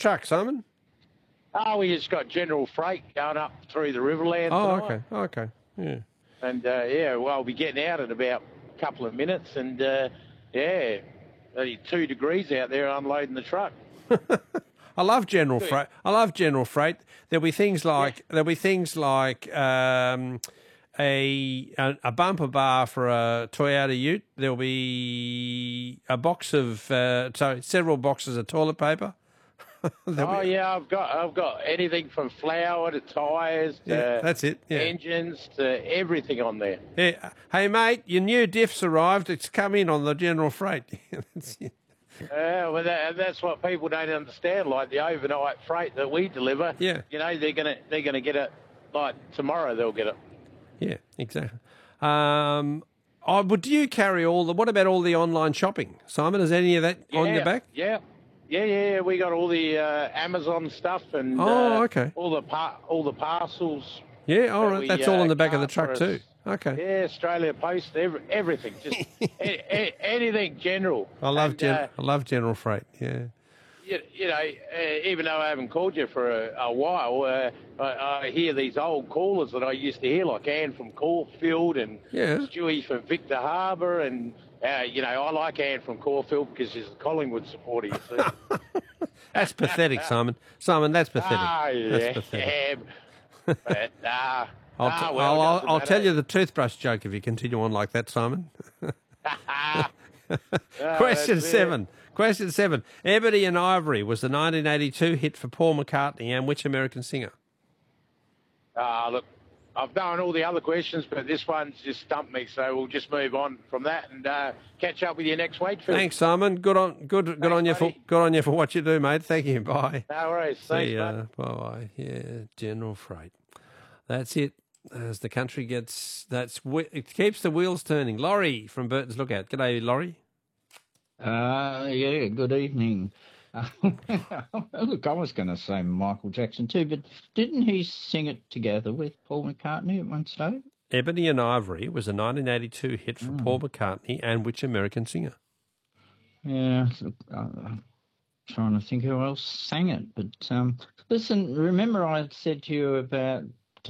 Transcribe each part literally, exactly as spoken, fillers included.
truck, Simon? Oh, we just got general freight going up through the Riverland Oh, tonight. okay, okay, yeah. And, uh, yeah, well, I'll be getting out in about a couple of minutes and, uh, yeah, only two degrees out there unloading the truck. I love general freight. I love general freight. There'll be things like yeah. there'll be things like um, a, a a bumper bar for a Toyota Ute. There'll be a box of uh, so several boxes of toilet paper. oh be... yeah, I've got I've got anything from flour to tyres to yeah, that's it. Yeah. engines to everything on there. Yeah. Hey mate, your new diff's arrived. It's come in on the general freight. That's it. Yeah, well, that, that's what people don't understand. Like the overnight freight that we deliver, yeah, you know, they're gonna they're gonna get it like tomorrow. They'll get it. Yeah, exactly. Um, oh, but do you carry all the? What about all the online shopping, Simon? Is any of that yeah, on your back? Yeah, yeah, yeah. We got all the uh, Amazon stuff and oh, uh, okay, all the par- all the parcels. Yeah, all right. We, That's all uh, on the back of the truck us. too. Okay. Yeah, Australia Post, every, everything, just a, a, anything general. I love and, gen- uh, I love general freight. Yeah. You, you know, uh, even though I haven't called you for a, a while, uh, I, I hear these old callers that I used to hear, like Anne from Caulfield and yeah. Stewie from Victor Harbour, and uh, you know, I like Anne from Caulfield because she's a Collingwood supporter. You see. That's pathetic, Simon. Simon, that's pathetic. Ah, yeah, that's pathetic. Yeah, but, uh, I'll, ah, t- well, I'll, I'll, I'll tell you the toothbrush joke if you continue on like that, Simon. oh, Question seven. It. Question seven. Ebony and Ivory was the nineteen eighty-two hit for Paul McCartney and which American singer? Ah, uh, look, I've done all the other questions, but this one's just stumped me, so we'll just move on from that and uh, catch up with you next week, Phil. Thanks, Simon. Good on, good, good Thanks, on you buddy. for, good on you for what you do, mate. Thank you. Bye. No worries. See Thanks, ya. mate. Bye. Yeah, general freight. That's it. As the country gets, that's it keeps the wheels turning. Laurie from Burton's Lookout. G'day, Laurie. Uh, yeah, good evening. Uh, look, I was going to say Michael Jackson too, but didn't he sing it together with Paul McCartney at one stage? Ebony and Ivory was a nineteen eighty-two hit for Mm. Paul McCartney and which American singer? Yeah, look, uh, I'm trying to think who else sang it. But um, listen, remember I said to you about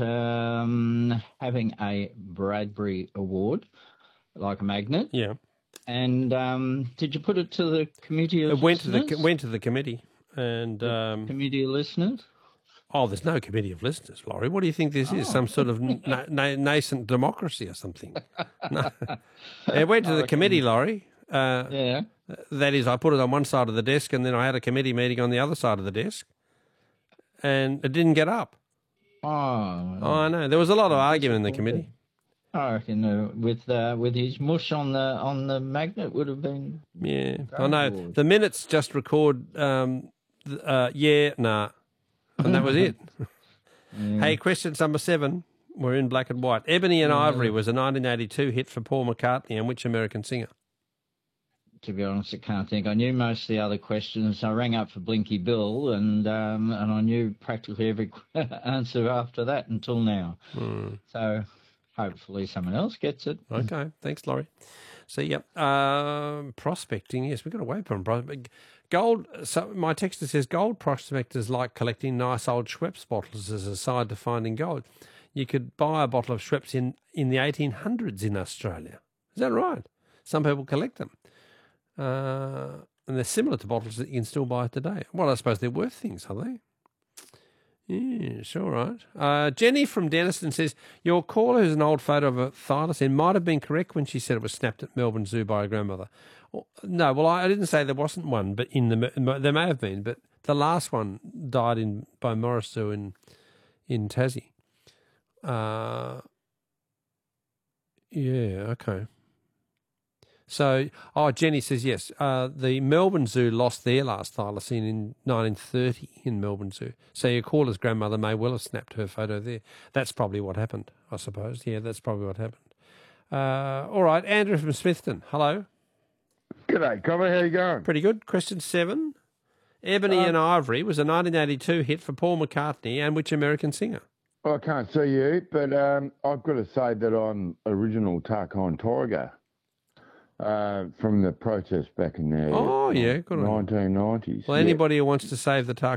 um, having a Bradbury Award, like a magnet? Yeah. And um, did you put it to the committee of It went listeners? to the went to the committee, and um, committee of listeners. Oh, there's no committee of listeners, Laurie. What do you think this oh. is? Some sort of na- na- nascent democracy or something? No. It went to the committee, Laurie. Uh, yeah. That is, I put it on one side of the desk, and then I had a committee meeting on the other side of the desk, and it didn't get up. Oh. Oh, I know. There was a lot of argument in the committee. I reckon uh, with uh, with his mush on the on the magnet would have been. Yeah, I know. The minutes just record. Um, uh, yeah, nah, and that was it. Yeah. Hey, question number seven. We're in black and white. Ebony and yeah. Ivory was a nineteen eighty-two hit for Paul McCartney and which American singer? To be honest, I can't think. I knew most of the other questions. I rang up for Blinky Bill, and um, and I knew practically every answer after that until now. Hmm. So. Hopefully someone else gets it. Okay, thanks, Laurie. So, yep, um, prospecting, yes, we've got away from prospecting. Gold, so my texter says, gold prospectors like collecting nice old Schweppes bottles as a side to finding gold. You could buy a bottle of Schweppes in, in the eighteen hundreds in Australia. Is that right? Some people collect them. Uh, and they're similar to bottles that you can still buy today. Well, I suppose they're worth things, are they? Yes, all right. Uh, Jenny from Denniston says, your caller who's an old photo of a thylacine might have been correct when she said it was snapped at Melbourne Zoo by her grandmother. Well, no, well, I, I didn't say there wasn't one, but in the there may have been, but the last one died in by Morris Zoo in, in Tassie. Uh, yeah, okay. So, oh, Jenny says, yes, uh, the Melbourne Zoo lost their last thylacine in nineteen thirty in Melbourne Zoo. So your caller's grandmother may well have snapped her photo there. That's probably what happened, I suppose. Yeah, that's probably what happened. Uh, all right, Andrew from Smithton, hello. G'day, Cobber, how you going? Pretty good. Question seven. Ebony um, and Ivory was a nineteen eighty-two hit for Paul McCartney and which American singer? I can't see you, but um, I've got to say that I'm original Tarkine Tiger. Uh, from the protest back in the oh, yeah, good nineteen nineties. Well, yeah. anybody who wants to save the Tarkine